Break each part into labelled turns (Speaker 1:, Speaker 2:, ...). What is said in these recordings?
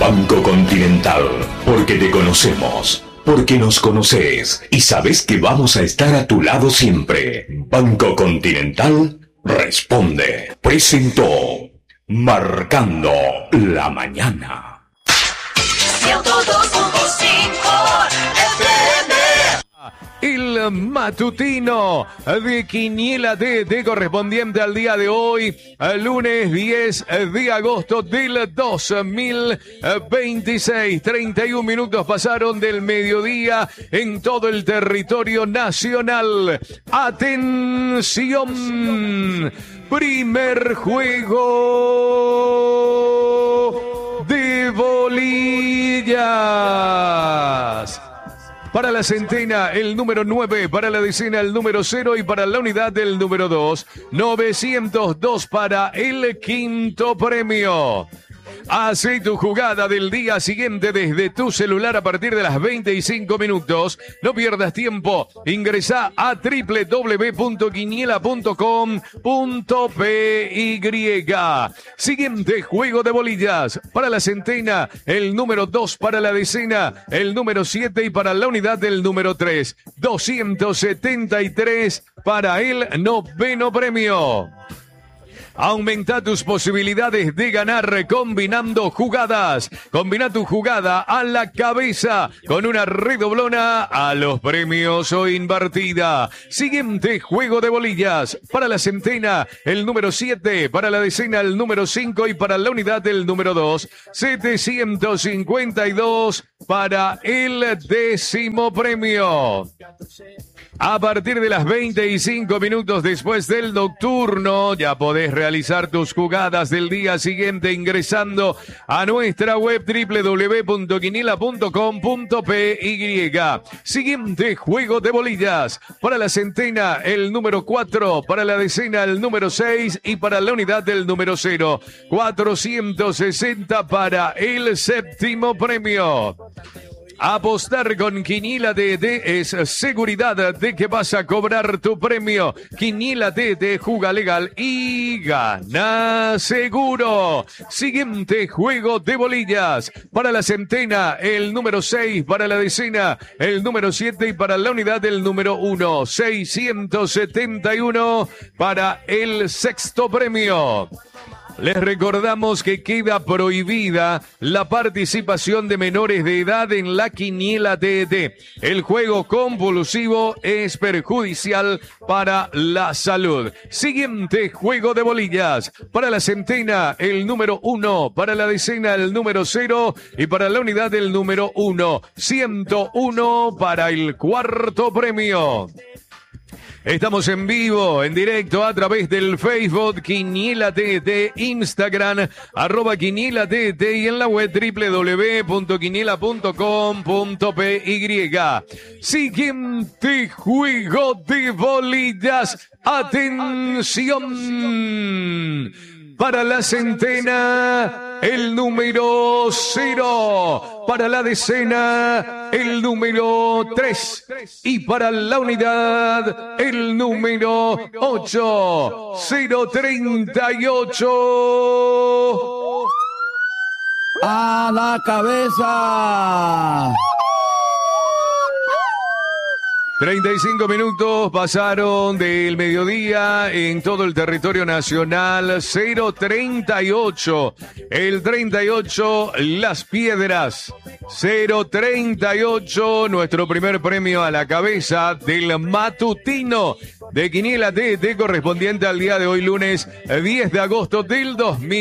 Speaker 1: Banco Continental, porque te conocemos, porque nos conoces y sabes que vamos a estar a tu lado siempre. Banco Continental responde. Presentó Marcando la Mañana.
Speaker 2: 102.5 FM.
Speaker 3: El matutino de Quiniela TT correspondiente al día de hoy, lunes 10 de agosto del 2026. 31 minutos pasaron del mediodía en todo el territorio nacional. Atención, primer juego de bolillas. Para la centena, el número 9, para la decena, el número 0 y para la unidad, el número 2. 902 para el quinto premio. Hace tu jugada del día siguiente desde tu celular a partir de las 25 minutos. No pierdas tiempo. Ingresa a www.quiniela.com.py. Siguiente juego de bolillas. Para la centena, el número 2, para la decena, el número 7 y para la unidad, el número 3. 273 para el noveno premio. Aumenta tus posibilidades de ganar combinando jugadas. Combina tu jugada a la cabeza con una redoblona a los premios o invertida. Siguiente juego de bolillas. Para la centena, el número 7. Para la decena, el número 5. Y para la unidad, el número 2. 752 para el décimo premio. A partir de las 25 minutos después del nocturno, ya podés realizar tus jugadas del día siguiente ingresando a nuestra web www.quiniela.com.py. Siguiente juego de bolillas. Para la centena, el número 4. Para la decena, el número 6. Y para la unidad, el número 0. 460 para el séptimo premio. Apostar con Quiniela TT es seguridad de que vas a cobrar tu premio. Quiniela TT, juega legal y gana seguro. Siguiente juego de bolillas. Para la centena, el número 6. Para la decena, el número 7. Y para la unidad, el número 1. 671 para el sexto premio. Les recordamos que queda prohibida la participación de menores de edad en la Quiniela TT. El juego compulsivo es perjudicial para la salud. Siguiente juego de bolillas. Para la centena, el número 1. Para la decena, el número 0. Y para la unidad, el número 1. 101 para el cuarto premio. Estamos en vivo, en directo a través del Facebook Quiniela TT, Instagram, @Quiniela TT y en la web www.quiniela.com.py. Siguiente juego de bolillas. Atención. Para la centena, el número 0. Para la decena, el número 3. Y para la unidad, el número 8. 038.
Speaker 4: ¡A la cabeza!
Speaker 3: 35 minutos pasaron del mediodía en todo el territorio nacional. 038. El 38, Las Piedras. 038, nuestro primer premio a la cabeza del matutino de Quiniela TT correspondiente al día de hoy, lunes 10 de agosto del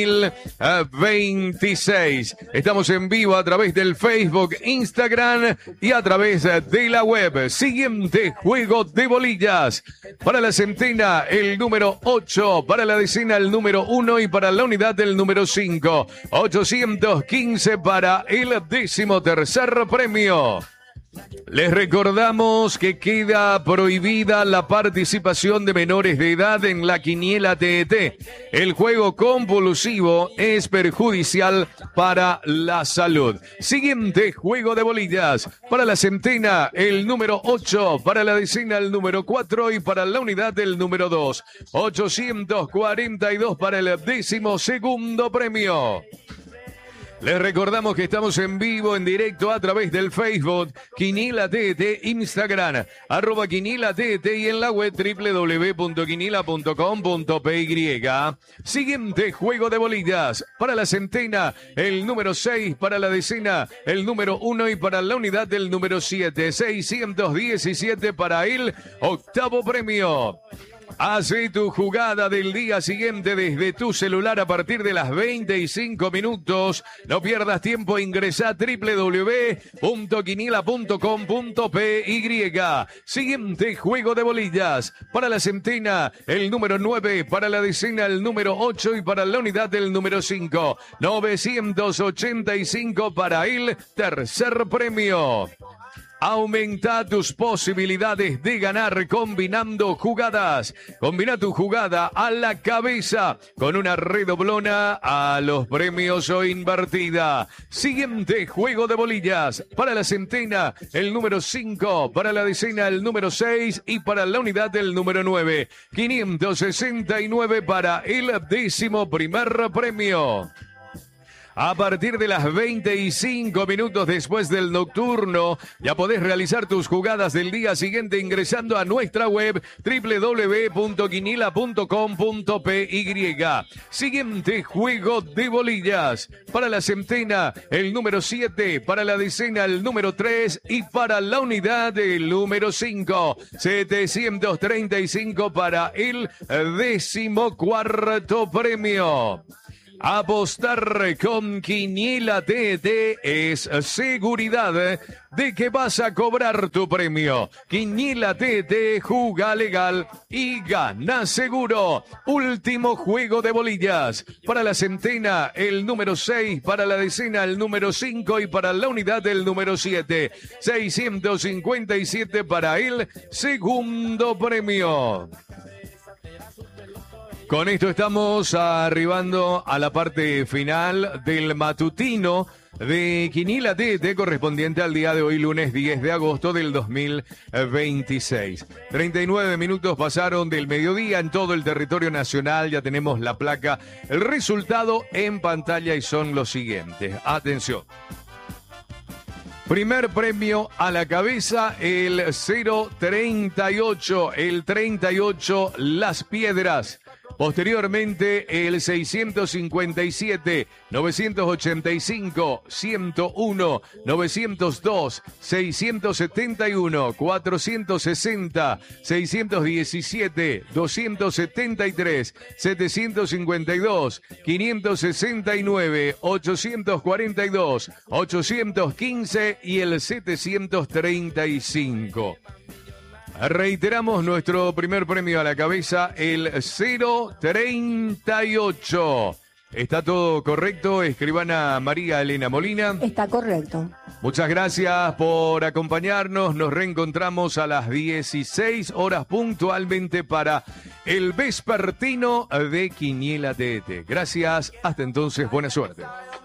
Speaker 3: 2026. Estamos en vivo a través del Facebook, Instagram y a través de la web. Siguiente juego de bolillas. Para la centena, el número 8. Para la decena, el número 1. Y para la unidad, el número 5. 815 para el 13º premio. Les recordamos que queda prohibida la participación de menores de edad en la Quiniela TT. El juego compulsivo es perjudicial para la salud. Siguiente juego de bolillas. Para la centena, el número 8. Para la decena, el número 4. Y para la unidad, el número 2. 842 para el 12º premio. Les recordamos que estamos en vivo, en directo a través del Facebook, Quiniela TT, Instagram, @Quiniela TT y en la web www.quiniela.com.py. Siguiente juego de bolillas. Para la centena, el número 6, para la decena, el número 1 y para la unidad del número 7. 617 para el octavo premio. Hace tu jugada del día siguiente desde tu celular a partir de las 25 minutos. No pierdas tiempo, ingresa a www.quiniela.com.py. Siguiente juego de bolillas. Para la centena, el número 9, para la decena, el número 8 y para la unidad del número 5. 985 para el tercer premio. Aumenta tus posibilidades de ganar combinando jugadas. Combina tu jugada a la cabeza con una redoblona a los premios o invertida. Siguiente juego de bolillas. Para la centena, el número 5. Para la decena, el número 6. Y para la unidad, el número 9. 569 para el 11º premio. A partir de las 25 minutos después del nocturno, ya podés realizar tus jugadas del día siguiente ingresando a nuestra web www.quiniela.com.py. Siguiente juego de bolillas. Para la centena, el número 7. Para la decena, el número 3. Y para la unidad, el número 5. 735 para el 14º premio. Apostar con Quiniela TT es seguridad de que vas a cobrar tu premio. Quiniela TT, juga legal y gana seguro. Último juego de bolillas. Para la centena, el número 6. Para la decena, el número 5. Y para la unidad, el número 7. 657 para el segundo premio. Con esto estamos arribando a la parte final del matutino de Quiniela TT correspondiente al día de hoy, lunes 10 de agosto del 2026. 39 minutos pasaron del mediodía en todo el territorio nacional. Ya tenemos la placa, el resultado en pantalla y son los siguientes. Atención. Primer premio a la cabeza, el 038, el 38, Las Piedras. Posteriormente, el 657, 985, 101, 902, 671, 460, 617, 273, 752, 569, 842, 815 y el 735. Reiteramos nuestro primer premio a la cabeza, el 038. ¿Está todo correcto, escribana María Elena Molina?
Speaker 5: Está correcto.
Speaker 3: Muchas gracias por acompañarnos. Nos reencontramos a las 16 horas puntualmente para el vespertino de Quiniela TT. Gracias. Hasta entonces, buena suerte.